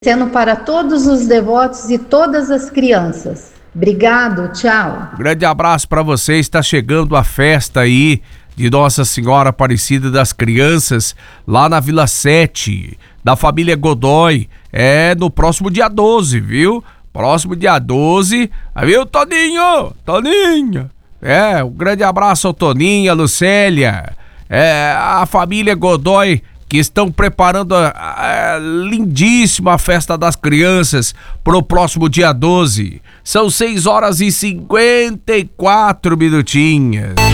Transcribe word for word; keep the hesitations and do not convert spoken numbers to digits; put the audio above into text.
sendo para todos os devotos e todas as crianças. Obrigado, tchau. Grande abraço para você. Está chegando a festa aí de Nossa Senhora Aparecida das Crianças lá na Vila sete, da família Godoy. É no próximo dia doze, viu? Próximo dia doze, viu, Toninho? Toninho. É, um grande abraço ao Toninho, a Lucélia, é, a família Godoy, que estão preparando a, a lindíssima festa das crianças pro próximo dia doze. São seis horas e cinquenta e quatro minutinhos.